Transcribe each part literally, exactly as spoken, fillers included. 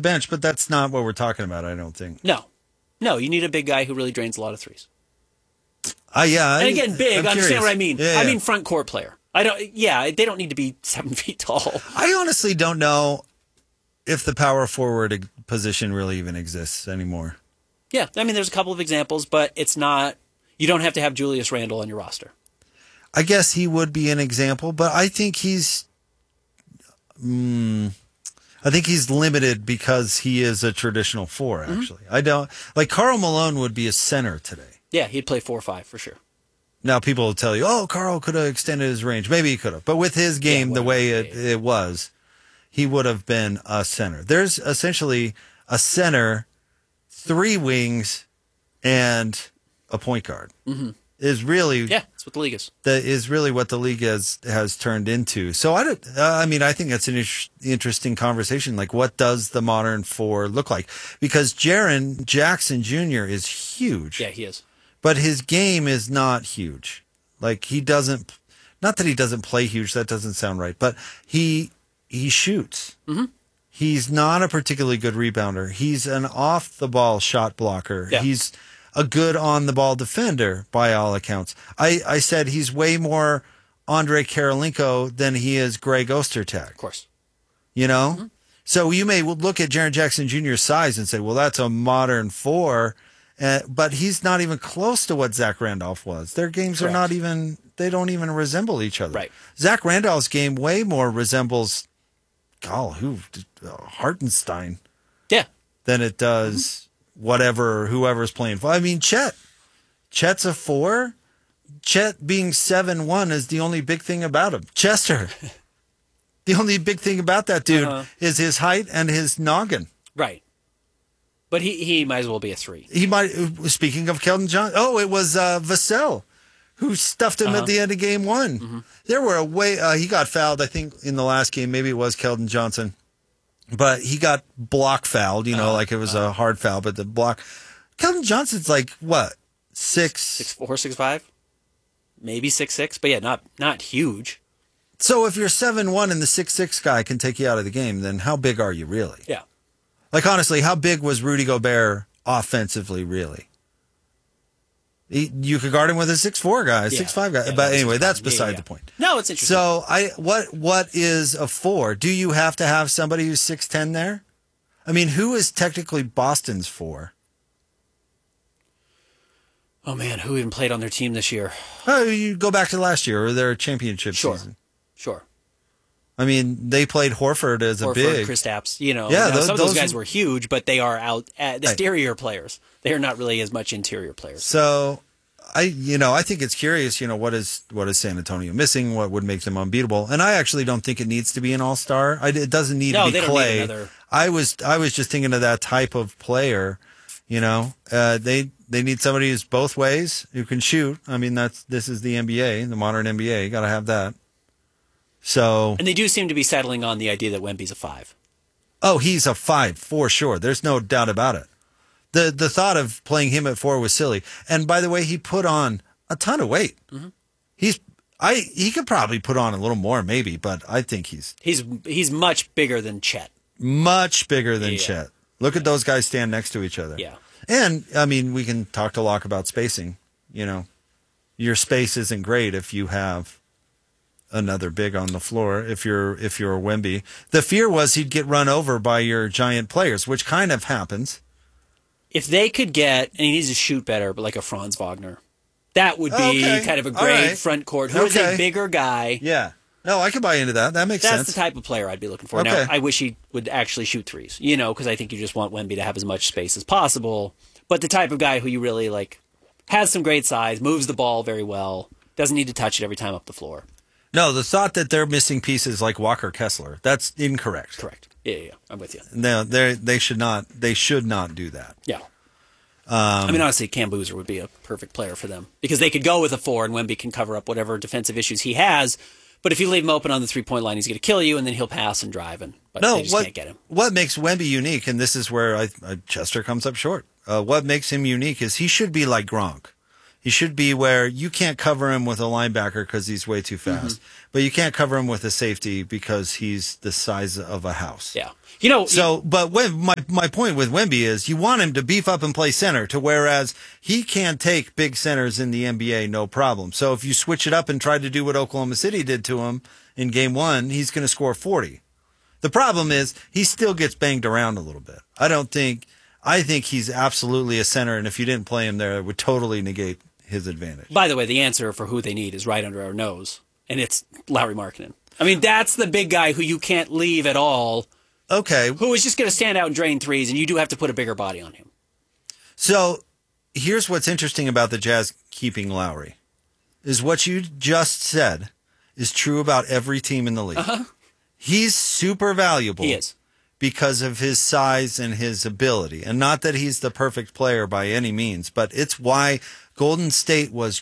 bench, but that's not what we're talking about, I don't think. No. No, you need a big guy who really drains a lot of threes. Uh, yeah. And again, big, I'm understand curious. what I mean. Yeah, yeah. I mean front court player. I don't. Yeah, they don't need to be seven feet tall. I honestly don't know if the power forward position really even exists anymore. Yeah, I mean, there's a couple of examples, but it's not. You don't have to have Julius Randle on your roster. I guess he would be an example, but I think he's. Mm, I think he's limited because he is a traditional four. Actually, mm-hmm. I don't like Karl Malone would be a center today. Yeah, he'd play four or five for sure. Now, people will tell you, oh, Karl could have extended his range. Maybe he could have. But with his game, yeah, the way it, it was, he would have been a center. There's essentially a center, three wings, and a point guard. Mm-hmm. Is really yeah, that's what the league is. That is really what the league has has turned into. So I don't. Uh, I mean, I think that's an in- interesting conversation. Like, what does the modern four look like? Because Jaren Jackson Junior is huge. Yeah, he is. But his game is not huge. Like, he doesn't, not that he doesn't play huge, that doesn't sound right, but he he shoots. Mm-hmm. He's not a particularly good rebounder. He's an off-the-ball shot blocker. Yeah. He's a good on-the-ball defender, by all accounts. I, I said he's way more Andre Karolinko than he is Greg Ostertag. Of course. You know? Mm-hmm. So you may look at Jaren Jackson Junior's size and say, well, that's a modern four. Uh, but he's not even close to what Zach Randolph was. Their games Correct. are not even, they don't even resemble each other. Right. Zach Randolph's game way more resembles, God, who, uh, Hartenstein. Yeah. Than it does mm-hmm. whatever, whoever's playing. I mean, Chet. Chet's a four. Chet being seven one is the only big thing about him. Chester. The only big thing about that dude uh-huh. is his height and his noggin. Right. But he, he might as well be a three. He might. Speaking of Keldon Johnson, oh, it was uh, Vassell who stuffed him uh-huh. at the end of game one. Mm-hmm. There were a way uh, he got fouled. I think in the last game, maybe it was Keldon Johnson, but he got block fouled. You know, uh-huh. like it was uh-huh. a hard foul, but the block. Keldon Johnson's like what six, six four, six five, maybe six six, but yeah, not not huge. So if you're seven one and the six six guy can take you out of the game, then how big are you really? Yeah. Like, honestly, how big was Rudy Gobert offensively, really? He, you could guard him with a six four guy, a six five guy. Yeah, but anyway, that's beside yeah, yeah. the point. No, it's interesting. So, I what what is a four? Do you have to have somebody who's six ten there? I mean, who is technically Boston's four? Oh, man, who even played on their team this year? Oh, you go back to last year or their championship sure. season. Sure. I mean, they played Horford as Horford, a big. Kristaps, you know. Yeah, now, those, some of those, those guys were huge, but they are out at the exterior right. players. They are not really as much interior players. So, I you know, I think it's curious, you know, what is what is San Antonio missing? What would make them unbeatable? And I actually don't think it needs to be an all-star. I, it doesn't need no, to be they Clay. Don't need another... I was I was just thinking of that type of player, you know. Uh, they they need somebody who's both ways, who can shoot. I mean, that's this is the N B A, the modern N B A. You got to have that. So, and they do seem to be settling on the idea that Wemby's a five. Oh, he's a five for sure. There's no doubt about it. The the thought of playing him at four was silly. And by the way, he put on a ton of weight. Mm-hmm. He's I he could probably put on a little more maybe, but I think he's he's he's much bigger than Chet. Much bigger than yeah. Chet. Look yeah. at those guys stand next to each other. Yeah. And I mean, we can talk to Locke about spacing, you know. Your space isn't great if you have another big on the floor if you're if you're a Wemby. The fear was he'd get run over by your giant players, which kind of happens. If they could get, and he needs to shoot better, but like a Franz Wagner, that would be okay. kind of a great right. front court. Who okay. is a bigger guy? Yeah. No, I could buy into that. That makes That's sense. That's the type of player I'd be looking for. Okay. Now, I wish he would actually shoot threes, you know, because I think you just want Wemby to have as much space as possible. But the type of guy who you really like has some great size, moves the ball very well, doesn't need to touch it every time up the floor. No, the thought that they're missing pieces like Walker Kessler, that's incorrect. Correct. Yeah, yeah, yeah. I'm with you. No, they they should not they should not do that. Yeah. Um, I mean, honestly, Cam Boozer would be a perfect player for them because they could go with a four and Wemby can cover up whatever defensive issues he has. But if you leave him open on the three-point line, he's going to kill you, and then he'll pass and drive, and but no, they just what, can't get him. What makes Wemby unique, and this is where I, I, Chester comes up short, uh, what makes him unique is he should be like Gronk. He should be where you can't cover him with a linebacker because he's way too fast, mm-hmm. but you can't cover him with a safety because he's the size of a house. Yeah. You know, so, but when, my, my point with Wemby is you want him to beef up and play center to whereas he can take big centers in the N B A, no problem. So if you switch it up and try to do what Oklahoma City did to him in game one, he's going to score forty. The problem is he still gets banged around a little bit. I don't think, I think he's absolutely a center. And if you didn't play him there, it would totally negate his advantage. By the way, the answer for who they need is right under our nose, and it's Lauri Markkanen. I mean, that's the big guy who you can't leave at all. Okay. Who is just going to stand out and drain threes, and you do have to put a bigger body on him. So here's what's interesting about the Jazz keeping Lowry, is what you just said is true about every team in the league. Uh-huh. He's super valuable. He is. Because of his size and his ability. And not that he's the perfect player by any means, but it's why Golden State was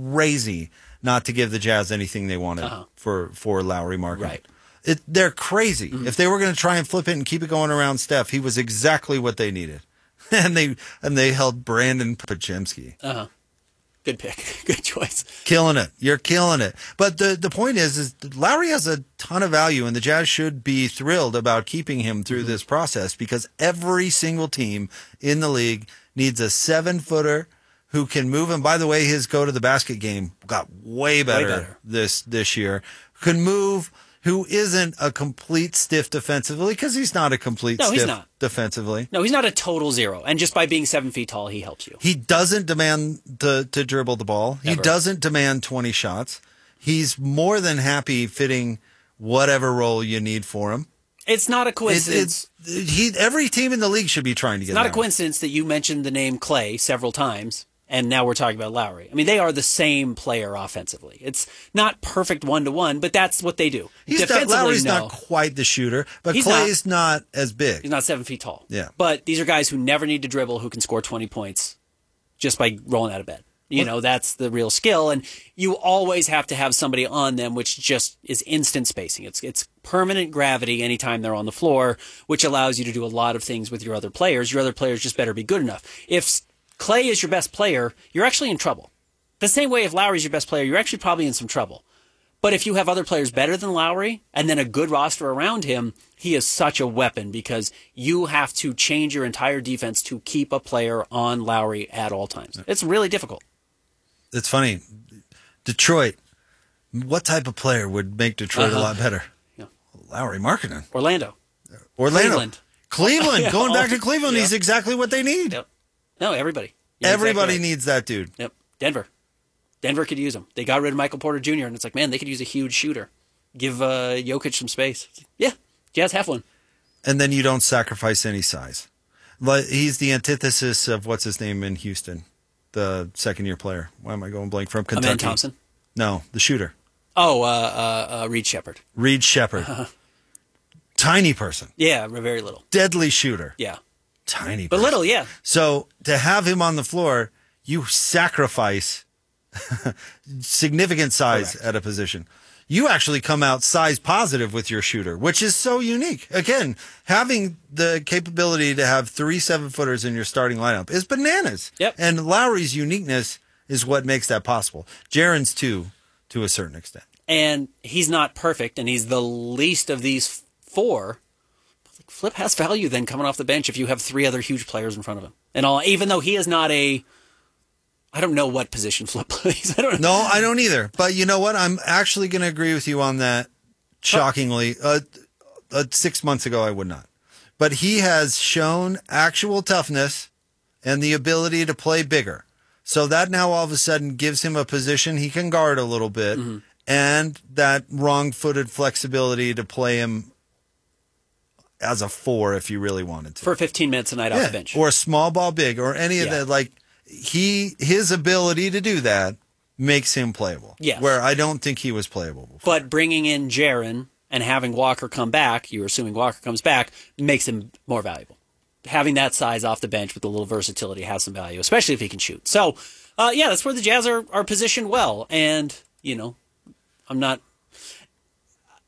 crazy not to give the Jazz anything they wanted uh-huh. for, for Lauri Markkanen. Right. It, they're crazy. Mm-hmm. If they were going to try and flip it and keep it going around Steph, he was exactly what they needed. and they and they held Brandon Podziemski. Uh-huh. Good pick. Good choice. Killing it. You're killing it. But the, the point is, is Lowry has a ton of value, and the Jazz should be thrilled about keeping him through mm-hmm. this process because every single team in the league needs a seven-footer who can move. And by the way, his go-to-the-basket game got way better, way better. this this year. Can move, who isn't a complete stiff defensively because he's not a complete no, stiff he's not. defensively. No, he's not a total zero. And just by being seven feet tall, he helps you. He doesn't demand to, to dribble the ball. He Ever. doesn't demand twenty shots. He's more than happy fitting whatever role you need for him. It's not a coincidence. It's, it's, he, every team in the league should be trying to get It's not down. a coincidence that you mentioned the name Clay several times. And now we're talking about Lowry. I mean, they are the same player offensively. It's not perfect one-to-one, but that's what they do. He's Defensively, not, Lowry's no. not quite the shooter, but He's Clay's not. not as big. He's not seven feet tall. Yeah. But these are guys who never need to dribble, who can score twenty points just by rolling out of bed. You know, that's the real skill. And you always have to have somebody on them, which just is instant spacing. It's it's permanent gravity anytime they're on the floor, which allows you to do a lot of things with your other players. Your other players just better be good enough. If Clay is your best player, you're actually in trouble. The same way if Lowry's your best player, you're actually probably in some trouble. But if you have other players better than Lowry and then a good roster around him, he is such a weapon because you have to change your entire defense to keep a player on Lowry at all times. It's really difficult. It's funny. Detroit, what type of player would make Detroit uh-huh. a lot better? Yeah. Lauri Markkanen. Orlando. Orlando. Cleveland. Cleveland. yeah, Going all, back to Cleveland, yeah. he's exactly what they need. Yep. No, everybody. You're Everybody exactly right. needs that dude. Yep. Denver. Denver could use him. They got rid of Michael Porter Junior, and it's like, man, they could use a huge shooter. Give uh, Jokic some space. Yeah, Jazz have one. And then you don't sacrifice any size. But he's the antithesis of what's his name in Houston, the second-year player. Why am I going blank from Kentucky? Amen Thompson? No, the shooter. Oh, uh, uh, uh, Reed Shepherd. Reed Shepherd. Uh-huh. Tiny person. Yeah, very little. Deadly shooter. Yeah. Tiny But person. little, yeah. So to have him on the floor, you sacrifice significant size Correct. at a position. You actually come out size positive with your shooter, which is so unique. Again, having the capability to have three seven-footers in your starting lineup is bananas. Yep. And Lowry's uniqueness is what makes that possible. Jaren's too, to a certain extent. And he's not perfect, and he's the least of these four. Flip has value then coming off the bench if you have three other huge players in front of him. And all, even though he is not a, I don't know what position Flip plays. I don't know. No, I don't either. But you know what? I'm actually going to agree with you on that. Shockingly, uh, uh, six months ago I would not. But he has shown actual toughness and the ability to play bigger. So that now all of a sudden gives him a position he can guard a little bit, mm-hmm. and that wrong-footed flexibility to play him as a four if you really wanted to. For fifteen minutes a night yeah. off the bench. Or a small ball big or any of yeah. that. Like, he, his ability to do that makes him playable. Yes. Where I don't think he was playable before. But bringing in Jaren and having Walker come back, you're assuming Walker comes back, makes him more valuable. Having that size off the bench with a little versatility has some value, especially if he can shoot. So, uh, yeah, that's where the Jazz are, are positioned well. And, you know, I'm not...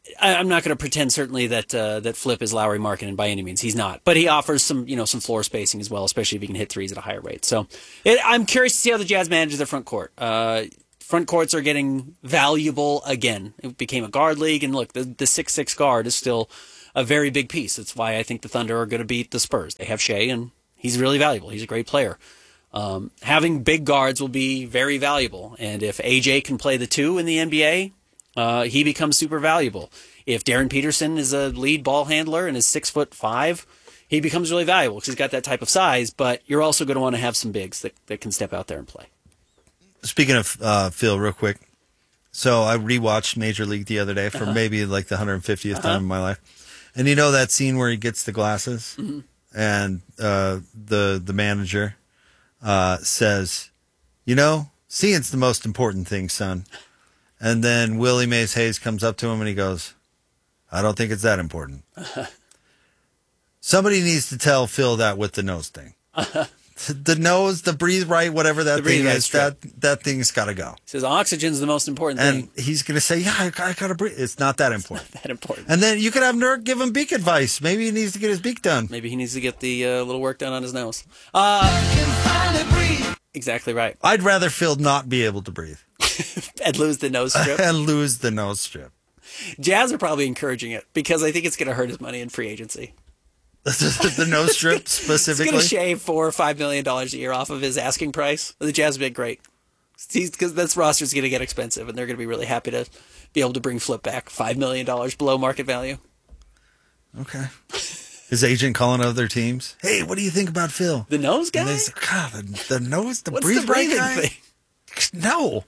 I, I'm not going to pretend certainly that uh, that Flip is Lowry Markkinen by any means. He's not, but he offers some you know some floor spacing as well, especially if he can hit threes at a higher rate. So it, I'm curious to see how the Jazz manage their front court. Uh, front courts are getting valuable again. It became a guard league, and look, the the six six guard is still a very big piece. That's why I think the Thunder are going to beat the Spurs. They have Shea, and he's really valuable. He's a great player. Um, having big guards will be very valuable, and if A J can play the two in the N B A, uh, he becomes super valuable. If Darren Peterson is a lead ball handler and is six foot five, he becomes really valuable because he's got that type of size. But you're also going to want to have some bigs that, that can step out there and play. Speaking of uh, Phil, real quick, so I rewatched Major League the other day for uh-huh. maybe like the one hundred fiftieth uh-huh. time in my life, and you know that scene where he gets the glasses, mm-hmm. and uh, the the manager uh, says, "You know, seeing's the most important thing, son." And then Willie Mays Hayes comes up to him and he goes, I don't think it's that important. Somebody needs to tell Phil that with the nose thing. The nose, the breathe right, whatever that thing right is, that, that thing's got to go. He says oxygen's the most important and thing. And he's going to say, yeah, I, I got to breathe. It's not that important. It's not that important. And then you could have Nurk give him beak advice. Maybe he needs to get his beak done. Maybe he needs to get the uh, little work done on his nose. Uh, exactly right. I'd rather Phil not be able to breathe. And lose the nose strip. And lose the nose strip. Jazz are probably encouraging it because I think it's going to hurt his money in free agency. The nose strip specifically? He's going to shave four or five million dollars a year off of his asking price. The Jazz have been great. Because this roster's going to get expensive, and they're going to be really happy to be able to bring Flip back five million dollars below market value. Okay. His agent calling other teams. Hey, what do you think about Phil? The nose guy? And they say, God, the, the nose, the What's breathe the breathing right guy? thing? No.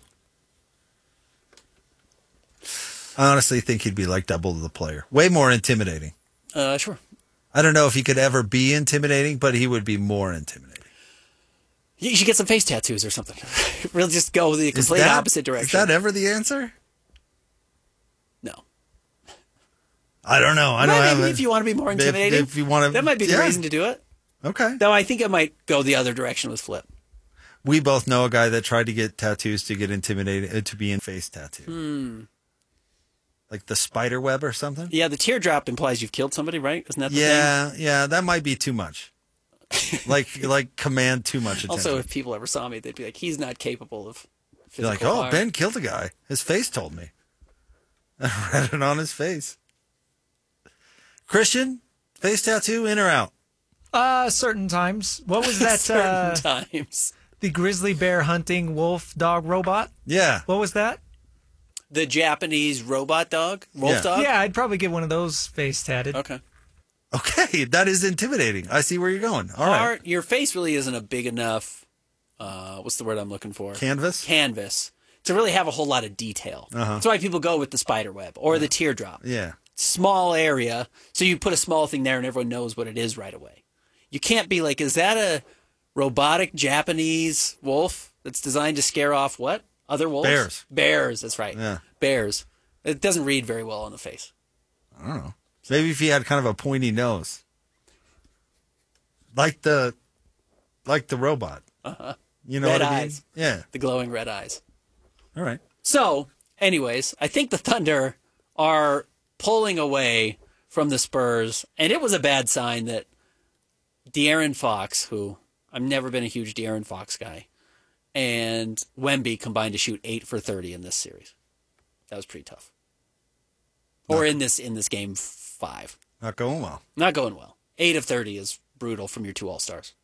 I honestly think he'd be like double the player. Way more intimidating. Uh, sure. I don't know if he could ever be intimidating, but he would be more intimidating. You should get some face tattoos or something. Really just go the complete that, opposite direction. Is that ever the answer? No. I don't know. I well, don't have maybe it. if you want to be more intimidating. If, if you want to, that might be the yeah. reason to do it. Okay. Though I think it might go the other direction with Flip. We both know a guy that tried to get tattoos to get intimidated, uh, to be in face tattoo. Hmm. Like the spider web or something? Yeah, the teardrop implies you've killed somebody, right? Isn't that the yeah, thing? Yeah, that might be too much. like like command too much attention. Also, if people ever saw me, they'd be like, he's not capable of physical You're like, oh, harm. Ben killed a guy. His face told me. I read it on his face. Christian, face tattoo, in or out? Uh, certain times. What was that? certain uh, times. The grizzly bear hunting wolf dog robot? Yeah. What was that? The Japanese robot dog? Wolf Yeah. dog? Yeah, I'd probably get one of those face tatted. Okay. Okay, that is intimidating. I see where you're going. All Our, right. Your face really isn't a big enough, uh, what's the word I'm looking for? Canvas? Canvas. To really have a whole lot of detail. Uh-huh. That's why people go with the spider web or the teardrop. Yeah. Small area, so you put a small thing there and everyone knows what it is right away. You can't be like, is that a robotic Japanese wolf that's designed to scare off what? Other wolves? Bears. Bears, that's right. Yeah. Bears. It doesn't read very well on the face. I don't know. Maybe if he had kind of a pointy nose. Like the like the robot. Uh-huh. You know Red what I mean? eyes. Yeah. The glowing red eyes. All right. So, anyways, I think the Thunder are pulling away from the Spurs, and it was a bad sign that De'Aaron Fox, who I've never been a huge De'Aaron Fox guy, and Wemby combined to shoot eight for thirty in this series. That was pretty tough. Or in this in this game five. Not going well. Not going well. Eight of thirty is brutal from your two All-Stars.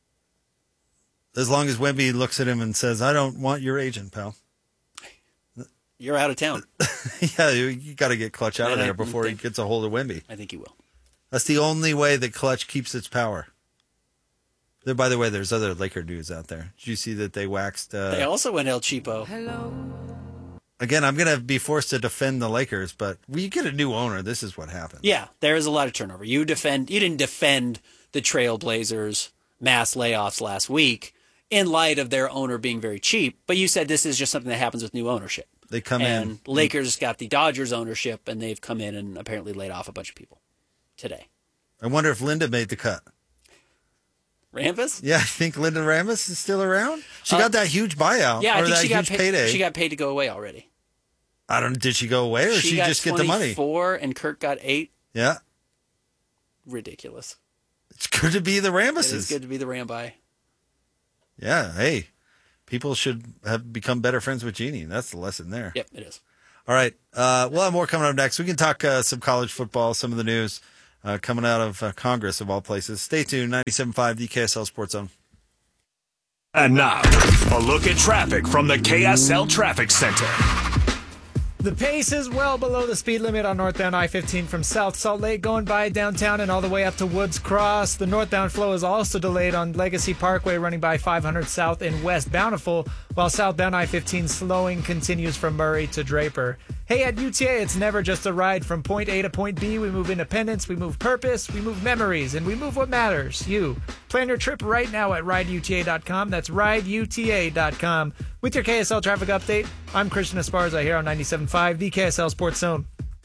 As long as Wemby looks at him and says, I don't want your agent, pal. You're out of town. Yeah, you, you got to get Clutch out And of I there before think- he gets a hold of Wemby. I think you will. That's the only way that Clutch keeps its power. There, by the way, there's other Laker news out there. Did you see that they waxed... Uh, They also went El Cheapo. Again, I'm going to be forced to defend the Lakers, but when you get a new owner, this is what happens. Yeah, there is a lot of turnover. You defend. You didn't defend the Trailblazers' mass layoffs last week in light of their owner being very cheap, but you said this is just something that happens with new ownership. They come and in. Lakers got the Dodgers ownership, and they've come in and apparently laid off a bunch of people today. I wonder if Linda made the cut. Rambus? Yeah, I think Linda Rambus is still around. She Uh, got that huge buyout. Yeah, I or think that she got huge paid. payday. She got paid to go away already. I don't. Did she go away or she she got just get the money? twenty-four and Kirk got eight. Yeah. Ridiculous. It's good to be the Rambuses. It is good to be the Rambi. Yeah. Hey, people should have become better friends with Jeannie. That's the lesson there. Yep, it is. All right. Uh, we'll have more coming up next. We can talk uh, some college football, some of the news uh, coming out of uh, Congress, of all places. Stay tuned. ninety-seven point five, the K S L Sports Zone. And now, a look at traffic from the K S L Traffic Center. The pace is well below the speed limit on northbound I fifteen from South Salt Lake going by downtown and all the way up to Woods Cross. The northbound flow is also delayed on Legacy Parkway running by five hundred South and West Bountiful, while southbound I fifteen slowing continues from Murray to Draper. Hey, at U T A, it's never just a ride from point A to point B. We move independence, we move purpose, we move memories, and we move what matters, you. Plan your trip right now at ride U T A dot com. That's ride U T A dot com. With your K S L traffic update, I'm Christian Esparza here on ninety-seven point five, the K S L Sports Zone.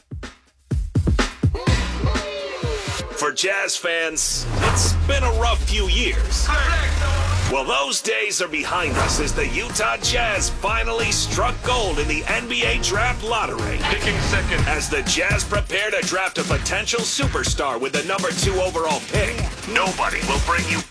For Jazz fans, it's been a rough few years. Well, those days are behind us as the Utah Jazz finally struck gold in the N B A Draft Lottery. Picking second. As the Jazz prepare to draft a potential superstar with the number two overall pick, nobody will bring you